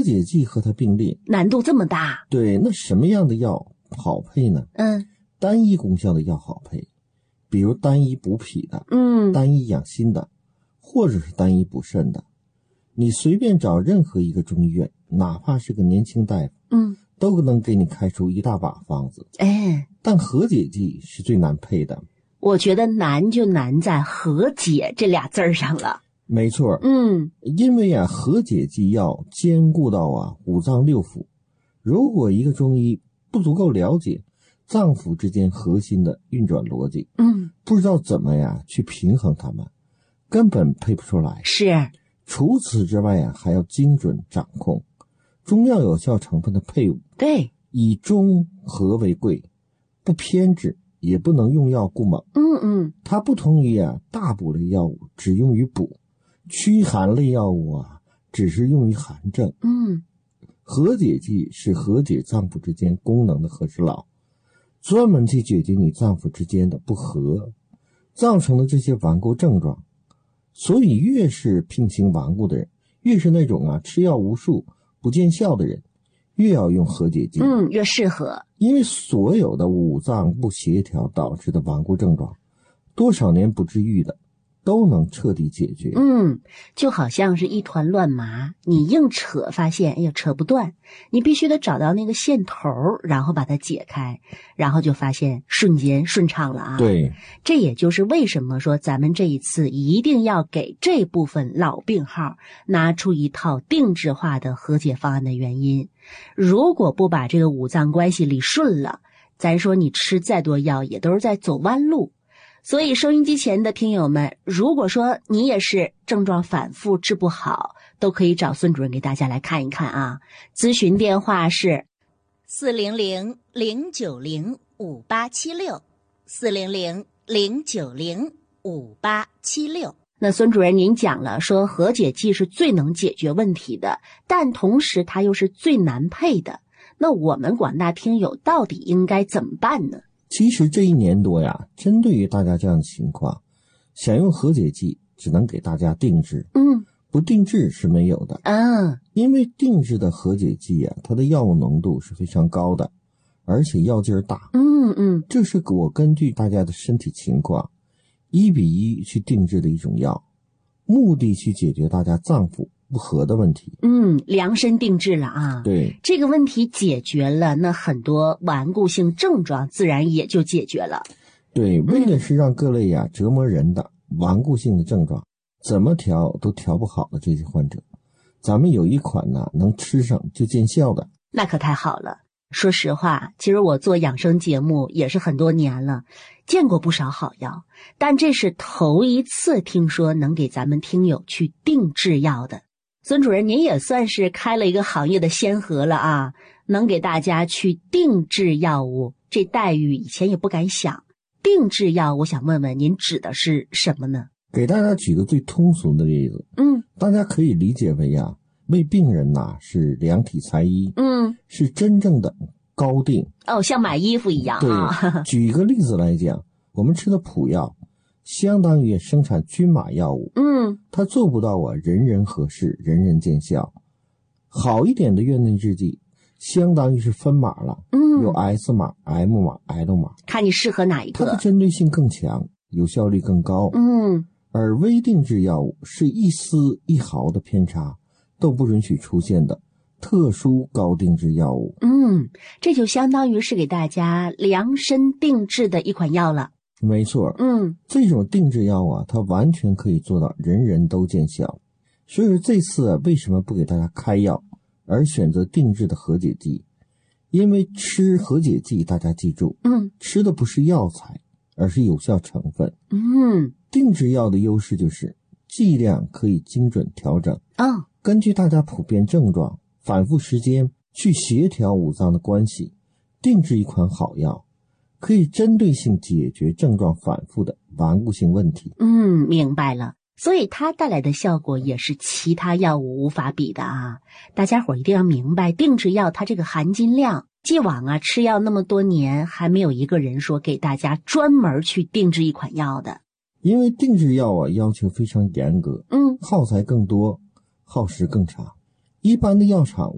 解剂和它并列， 难度这么大？ 对，那什么样的药好配呢？单一功效的药好配，比如单一补脾的，单一养心的，或者是单一补肾的。你随便找任何一个中医院，哪怕是个年轻大夫，都能给你开出一大把方子。但和解剂是最难配的。 我觉得难就难在和解这俩字上了。 没错，因为和解剂要兼顾到五脏六腑。如果一个中医不足够了解脏腑之间核心的运转逻辑，不知道怎么去平衡它们，根本配不出来。 是。 除此之外还要精准掌控中药有效成分的配伍。 对， 以中和为贵，不偏执，也不能用药过猛。它不同于大补类药物只用于补，驱寒类药物只是用于寒症。和解剂是和解脏腑之间功能的和事佬，专门去解决你脏腑之间的不和造成的这些顽固症状。所以越是病情顽固的人，越是那种吃药无数不见效的人，越要用和解剂。 越适合。 因为所有的五脏不协调导致的顽固症状，多少年不治愈的都能彻底解决。 就好像是一团乱麻，你硬扯发现扯不断，你必须得找到那个线头，然后把它解开，然后就发现瞬间顺畅了对， 这也就是为什么说咱们这一次一定要给这部分老病号拿出一套定制化的和解方案的原因。如果不把这个五脏关系理顺了，咱说你吃再多药也都是在走弯路。所以收音机前的听友们，如果说你也是症状反复治不好，都可以找孙主任给大家来看一看咨询电话是400-090-5876，400-090-5876。那孙主任您讲了说和解剂是最能解决问题的，但同时它又是最难配的。那我们广大听友到底应该怎么办呢？ 其实这1年多针对于大家这样的情况，想用和解剂只能给大家定制，不定制是没有的。因为定制的和解剂它的药物浓度是非常高的，而且药劲儿大。这是我根据大家的身体情况1比1去定制的一种药，目的去解决大家脏腑不和的问题。 量身定制了对， 这个问题解决了，那很多顽固性症状自然也就解决了。 对，为的是让各类折磨人的顽固性的症状怎么调都调不好的这些患者，咱们有一款能吃上就见效的。 那可太好了。说实话，其实我做养生节目也是很多年了，见过不少好药，但这是头一次听说能给咱们听友去定制药的。孙主任您也算是开了一个行业的先河了能给大家去定制药物，这待遇以前也不敢想。定制药我想问问您指的是什么呢？ 给大家举个最通俗的例子，大家可以理解为为病人是量体裁衣，是真正的高定像买衣服一样。 对，举一个例子来讲，我们吃的普药相当于生产均码药物，它做不到人人合适，人人见效。好一点的院内制剂相当于是分码了，有 S 码、M 码、L 码， 看你适合哪一个。 它的针对性更强，有效率更高。而微定制药物是一丝一毫的偏差都不允许出现的特殊高定制药物。 这就相当于是给大家量身定制的一款药了。 没错，这种定制药它完全可以做到人人都见效。所以说这次为什么不给大家开药，而选择定制的和解剂？因为吃和解剂，大家记住，吃的不是药材，而是有效成分。定制药的优势就是剂量可以精准调整，根据大家普遍症状、反复时间去协调五脏的关系，定制一款好药，可以针对性解决症状反复的顽固性问题。 明白了。所以它带来的效果也是其他药物无法比的大家伙一定要明白，定制药它这个含金量，既往吃药那么多年，还没有一个人说给大家专门去定制一款药的。 因为定制药要求非常严格，耗材更多，耗时更长。一般的药厂